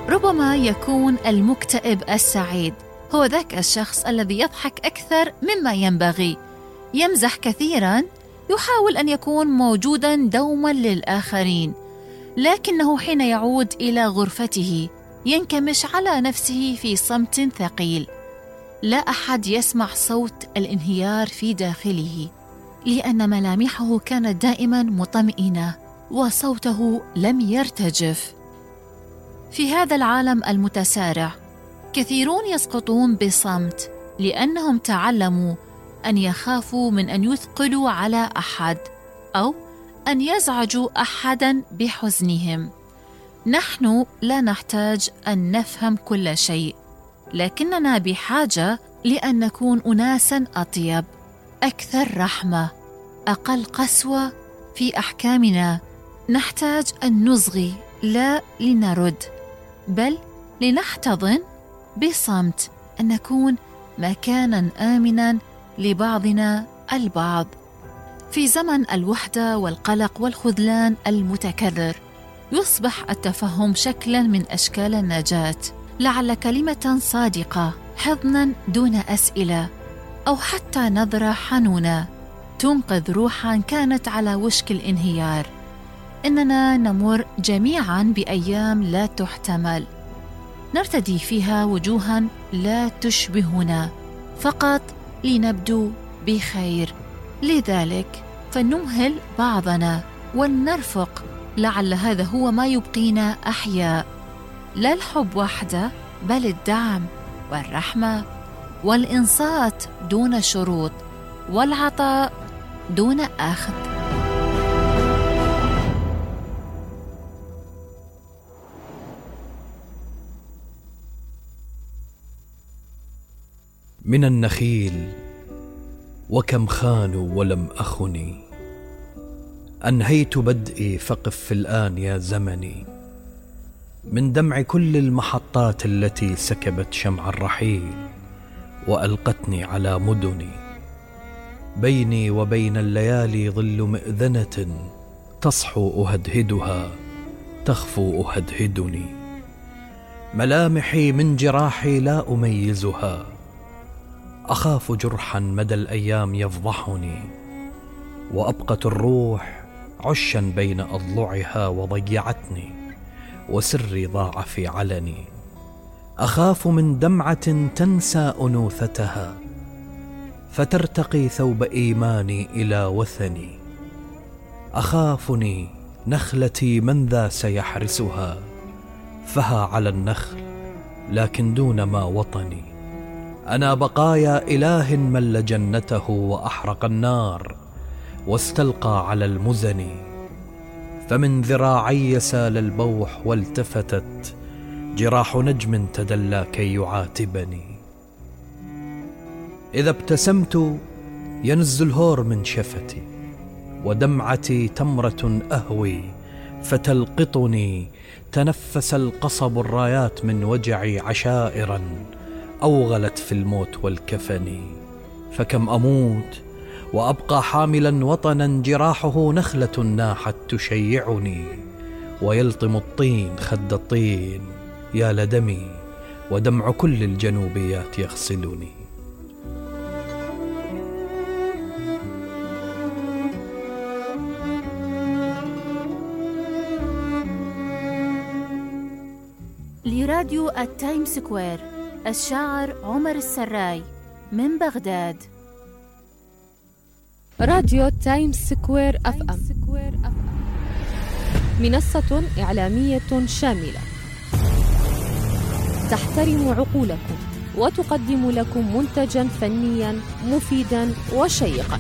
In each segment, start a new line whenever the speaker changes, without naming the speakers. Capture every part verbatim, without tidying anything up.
ربما يكون المكتئب السعيد هو ذاك الشخص الذي يضحك أكثر مما ينبغي، يمزح كثيراً، يحاول أن يكون موجوداً دوماً للآخرين، لكنه حين يعود إلى غرفته ينكمش على نفسه في صمت ثقيل. لا أحد يسمع صوت الانهيار في داخله، لأن ملامحه كانت دائماً مطمئنة وصوته لم يرتجف. في هذا العالم المتسارع كثيرون يسقطون بصمت لأنهم تعلموا أن يخافوا من أن يثقلوا على أحد أو أن يزعجوا أحداً بحزنهم. نحن لا نحتاج أن نفهم كل شيء، لكننا بحاجة لأن نكون أناساً أطيب، أكثر رحمة، أقل قسوة في أحكامنا. نحتاج أن نصغي لا لنرد، بل لنحتضن بصمت، أن نكون مكاناً آمناً لبعضنا البعض. في زمن الوحدة والقلق والخذلان المتكرر يصبح التفهم شكلاً من أشكال النجاة. لعل كلمة صادقة، حضناً دون أسئلة، أو حتى نظرة حنونة تنقذ روحاً كانت على وشك الانهيار. إننا نمر جميعاً بأيام لا تحتمل، نرتدي فيها وجوهاً لا تشبهنا فقط لنبدو بخير. لذلك فلنمهل بعضنا ولنرفق، لعل هذا هو ما يبقينا أحياء. لا الحب وحده، بل الدعم والرحمة والإنصات دون شروط، والعطاء دون أخذ.
من النخيل وكم خانوا ولم أخني، أنهيت بدئي فقف في الآن يا زمني. من دمع كل المحطات التي سكبت شمع الرحيل وألقتني على مدني، بيني وبين الليالي ظل مئذنة تصحو أهدهدها تخفو أهدهدني. ملامحي من جراحي لا أميزها، أخاف جرحا مدى الأيام يفضحني، وأبقت الروح عشا بين أضلعها وضيعتني، وسري ضاع في علني. أخاف من دمعة تنسى أنوثتها فترتقي ثوب إيماني إلى وثني. أخافني نخلتي من ذا سيحرسها، فها على النخل لكن دون ما وطني. أنا بقايا إله مل جنته وأحرق النار واستلقى على المزن، فمن ذراعي سال البوح والتفتت جراح نجم تدلى كي يعاتبني. إذا ابتسمت ينز الهور من شفتي، ودمعتي تمرة أهوي فتلقطني. تنفس القصب الرايات من وجعي عشائرا أوغلت في الموت والكفن. فكم أموت وأبقى حاملا وطنا جراحه نخلة ناحت تشيعني، ويلطم الطين خد الطين يا لدمي، ودمع كل الجنوبيات يغسلني.
لراديو التايم سكوير، الشاعر عمر السراي من بغداد.
راديو تايم سكوير أف أم، منصة إعلامية شاملة تحترم عقولكم وتقدم لكم منتجا فنيا مفيدا وشيقا.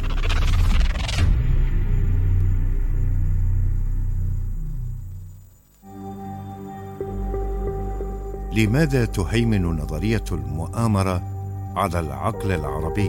لماذا تهيمن نظرية المؤامرة على العقل العربي؟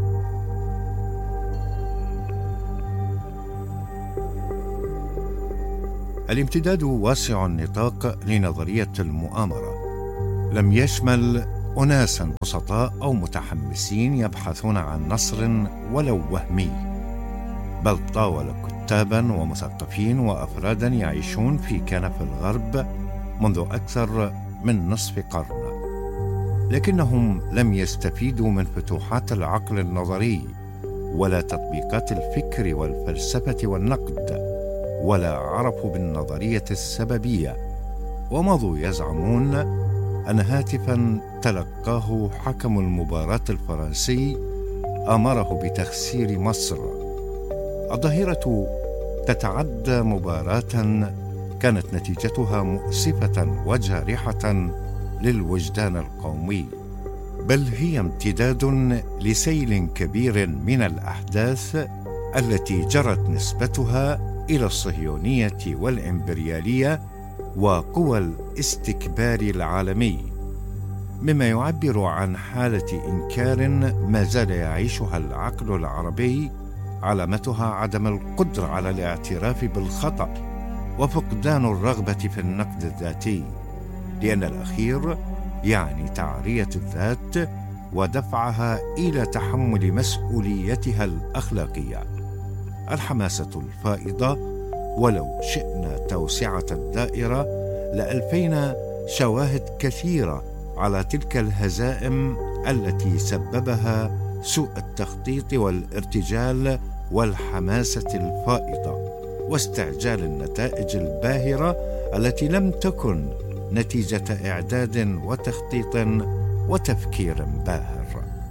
الامتداد واسع النطاق لنظرية المؤامرة، لم يشمل أناسا بسطاء أو متحمسين يبحثون عن نصر ولو وهمي، بل طاول كتابا ومثقفين وأفرادا يعيشون في كنف الغرب منذ أكثر من نصف قرن، لكنهم لم يستفيدوا من فتوحات العقل النظري ولا تطبيقات الفكر والفلسفة والنقد، ولا عرفوا بالنظرية السببية، ومضوا يزعمون أن هاتفا تلقاه حكم المباراة الفرنسي أمره بتخسير مصر. الظاهرة تتعدى مباراة كانت نتيجتها مؤسفة وجارحة للوجدان القومي، بل هي امتداد لسيل كبير من الأحداث التي جرت نسبتها إلى الصهيونية والإمبريالية وقوى الاستكبار العالمي، مما يعبر عن حالة إنكار ما زال يعيشها العقل العربي، علامتها عدم القدرة على الاعتراف بالخطأ وفقدان الرغبة في النقد الذاتي، لأن الأخير يعني تعرية الذات ودفعها إلى تحمل مسؤوليتها الأخلاقية. الحماسة الفائضة، ولو شئنا توسعة الدائرة لألفينا شواهد كثيرة على تلك الهزائم التي سببها سوء التخطيط والارتجال والحماسة الفائضة واستعجال النتائج الباهرة التي لم تكن نتيجة إعداد وتخطيط وتفكير باهر.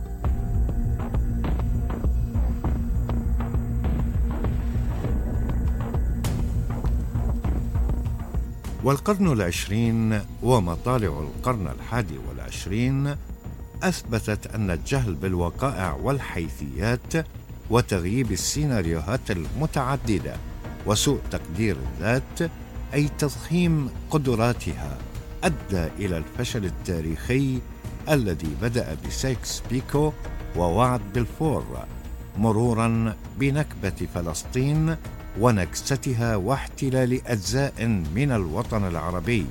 والقرن العشرين ومطالع القرن الحادي والعشرين أثبتت أن الجهل بالوقائع والحيثيات وتغييب السيناريوهات المتعددة وسوء تقدير الذات، أي تضخيم قدراتها، أدى إلى الفشل التاريخي الذي بدأ بسايكس بيكو ووعد بلفور، مرورا بنكبة فلسطين ونكستها واحتلال أجزاء من الوطن العربي،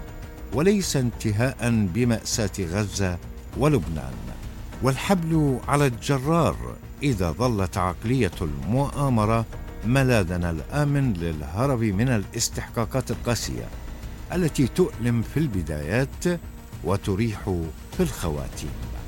وليس انتهاء بمأساة غزة ولبنان. والحبل على الجرار إذا ظلت عقلية المؤامرة ملاذنا الآمن للهرب من الاستحقاقات القاسية التي تؤلم في البدايات وتريح في الخواتيم.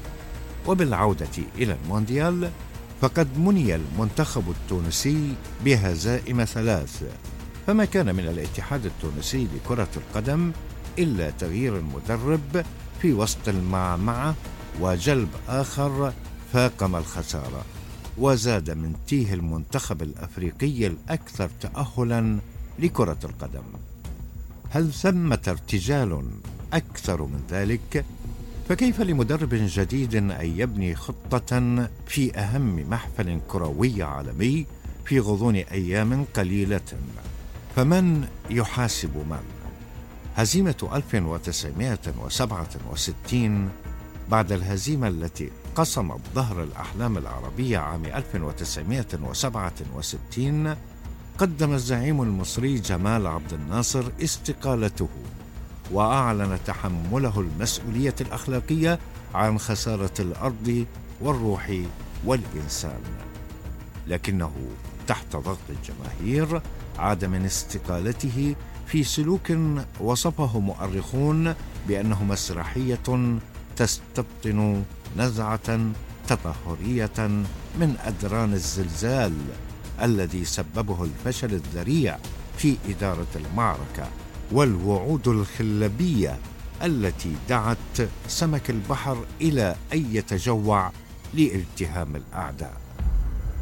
وبالعودة إلى المونديال، فقد مني المنتخب التونسي بهزائم ثلاث، فما كان من الاتحاد التونسي لكرة القدم إلا تغيير المدرب في وسط المعمعة وجلب آخر فاقم الخسارة، وزاد من تيه المنتخب الأفريقي الأكثر تأهلاً لكرة القدم. هل ثمة ارتجال أكثر من ذلك؟ فكيف لمدرب جديد أن يبني خطة في أهم محفل كروي عالمي في غضون أيام قليلة؟ فمن يحاسب من؟ هزيمة ألف وتسعمائة وسبعة وستين بعد الهزيمة التي قصمت ظهر الأحلام العربية عام ألف وتسعمائة وسبعة وستين، قدم الزعيم المصري جمال عبد الناصر استقالته وأعلن تحمله المسؤولية الأخلاقية عن خسارة الأرض والروح والإنسان، لكنه تحت ضغط الجماهير عاد من استقالته في سلوك وصفه مؤرخون بأنه مسرحية تستبطن نزعة تطهرية من أدران الزلزال الذي سببه الفشل الذريع في إدارة المعركة والوعود الخلبية التي دعت سمك البحر إلى أن يتجوع لالتهام الأعداء.